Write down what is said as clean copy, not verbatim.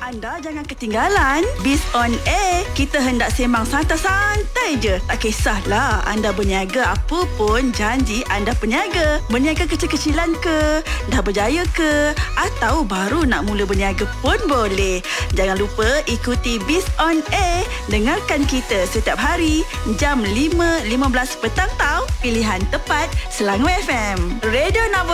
Anda jangan ketinggalan Biz on Air. Kita hendak sembang santai-santai je. Tak kisahlah anda berniaga apa pun, janji anda peniaga. Berniaga kecil-kecilan ke, dah berjaya ke, atau baru nak mula berniaga pun boleh. Jangan lupa ikuti Biz on Air. Dengarkan kita setiap hari jam 5.15 petang tau. Pilihan tepat Selangor FM. Radio Nabo